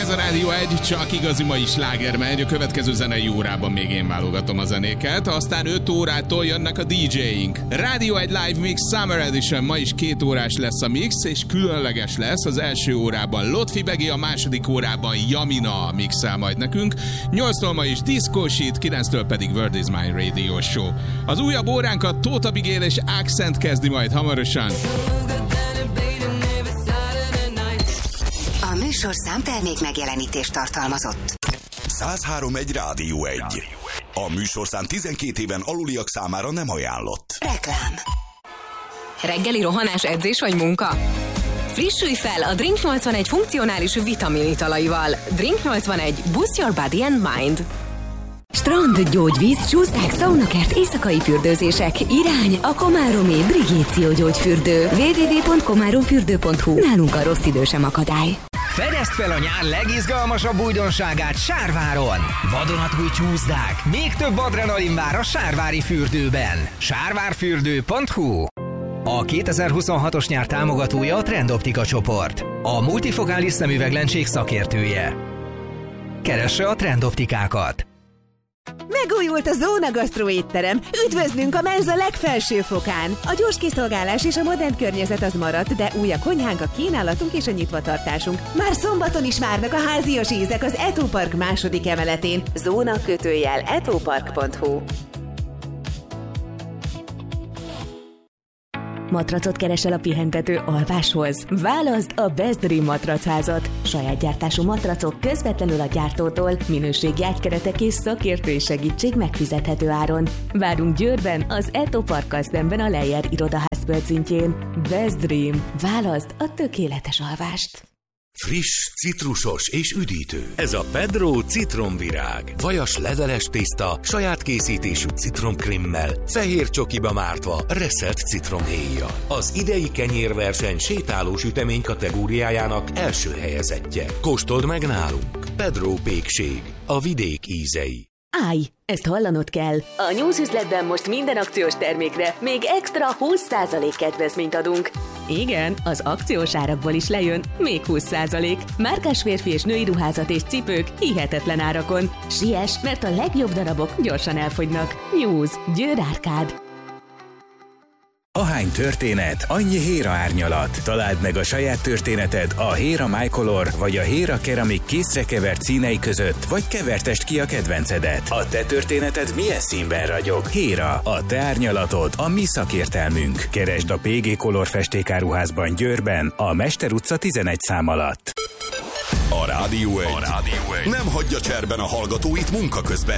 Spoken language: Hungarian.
a Rádió 1, csak igazi mai sláger megy. A következő zenei órában még én válogatom a zenéket, aztán 5 órától jönnek a DJ-ink. Rádió 1 Live Mix Summer Edition, ma is 2 órás lesz a mix, és különleges lesz. Az első órában Lotfi Begi, a második órában Jamina mixel majd nekünk. 8-tól ma is Disco Sheet, 9-től pedig World is My Radio Show. Az újabb óránkat Tóth Abigail és Accent kezdi majd hamarosan. A műsorszám termék megjelenítést tartalmazott. 103.1 Rádió 1. A műsorszám 12 éven aluliak számára nem ajánlott. Reklám. Reggeli rohanás, edzés vagy munka? Frissülj fel a Drink 81 funkcionális vitaminítalaival. Drink 81. Boost your body and mind. Strand, gyógyvíz, csúszták, szaunakert, éjszakai fürdőzések. Irány a Komáromi Brigéció gyógyfürdő. www.komáromfürdő.hu. Nálunk a rossz idő sem akadály. Fedezd fel a nyár legizgalmasabb újdonságát Sárváron! Vadonatúj csúszdák, még több adrenalin vár a Sárvári fürdőben. Sárvárfürdő.hu. A 2026-os nyár támogatója a Trendoptika csoport, a multifokális szemüveglencség szakértője. Keresse a Trendoptikákat! Megújult a Zóna Gasztró étterem. Üdvözlünk a menza legfelső fokán. A gyors kiszolgálás és a modern környezet az maradt, de új a konyhánk, a kínálatunk és a nyitvatartásunk. Már szombaton is várnak a házias ízek az Etopark második emeletén. Zóna-etopark.hu. Matracot keresel a pihentető alváshoz? Válaszd a Best Dream matracházat. Saját gyártású matracok közvetlenül a gyártótól, minőségi ágykeretek és szakértői segítség megfizethető áron. Várunk Győrben, az Etoparkkal szemben a Leyer irodaház földszintjén. Best Dream. Válaszd a tökéletes alvást. Friss, citrusos és üdítő. Ez a Pedro citromvirág. Vajas leveles tészta, saját készítésű citromkrémmel, fehér csokiba mártva, reszelt citromhéjjal. Az idei kenyérverseny sétáló sütemény kategóriájának első helyezettje. Kóstold meg nálunk. Pedro pékség. A vidék ízei. Állj, ezt hallanod kell. A News üzletben most minden akciós termékre még extra 20% kedvezményt adunk. Igen, az akciós árakból is lejön még 20%. Márkás férfi és női ruházat és cipők hihetetlen árakon. Siess, mert a legjobb darabok gyorsan elfogynak. News, Győr Árkád. Ahány történet, annyi Héra árnyalat. Találd meg a saját történeted a Héra MyColor vagy a Héra Keramik készre kevert színei között, vagy kevertest ki a kedvencedet. A te történeted milyen színben ragyog? Héra, a te árnyalatod, a mi szakértelmünk. Keresd a PG Color festékáruházban Győrben, a Mester utca 11 szám alatt. A Rádió 1 nem hagyja cserben a hallgatóit munka közben.